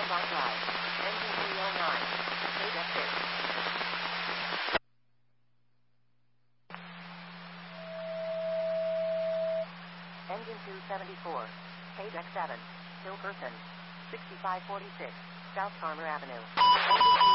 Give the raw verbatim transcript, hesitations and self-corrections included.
Belmont Drive. Engine three oh nine. Page F six. Engine two seventy-four. Page X seven. Phil Person. sixty-five forty-six. South Farmer Avenue. Engine